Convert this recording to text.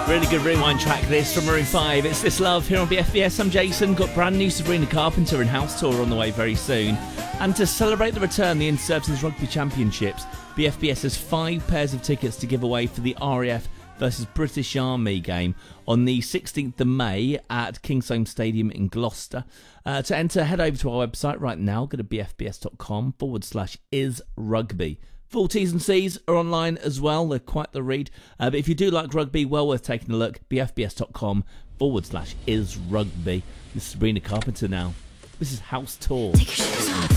Really good rewind track this from Maroon 5. It's This Love here on BFBS. I'm Jason. Got brand new Sabrina Carpenter and House Tour on the way very soon. And to celebrate the return of the Inter-Services Rugby Championships, BFBS has 5 pairs of tickets to give away for the RAF versus British Army game on the 16th of May at Kingsholm Stadium in Gloucester. To enter, head over to our website right now. Go to bfbs.com/isrugby. Full T's and C's are online as well. They're quite the read. But if you do like rugby, well worth taking a look. bfbs.com/isrugby. This is Sabrina Carpenter now. This is House Tour.